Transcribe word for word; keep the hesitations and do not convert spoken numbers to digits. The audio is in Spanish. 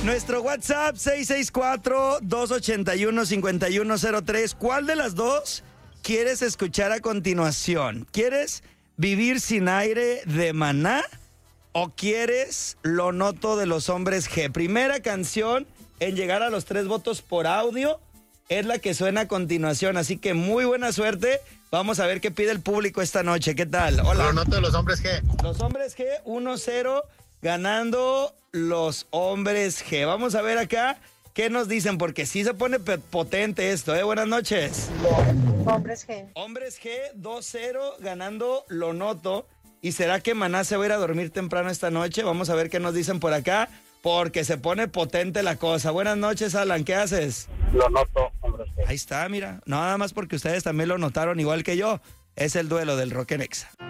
Nuestro WhatsApp seis seis cuatro, dos ocho uno, cinco uno cero tres. ¿Cuál de las dos quieres escuchar a continuación? ¿Quieres Vivir sin aire de Maná o quieres Lo noto de los Hombres G? Primera canción en llegar a los tres votos por audio es la que suena a continuación, así que muy buena suerte. Vamos a ver qué pide el público esta noche. ¿Qué tal? Hola. Lo noto de los Hombres G. Los Hombres G, uno cero, ganando Los Hombres G. Vamos a ver acá qué nos dicen, porque sí se pone potente esto, ¿eh? Buenas noches. Hombres G. Hombres G, dos cero, ganando Lo noto. ¿Y será que Maná se va a ir a dormir temprano esta noche? Vamos a ver qué nos dicen por acá, porque se pone potente la cosa. Buenas noches, Alan, ¿qué haces? Lo noto, Hombres G. Ahí está, mira. Nada más porque ustedes también lo notaron igual que yo. Es el duelo del Rock en Exa.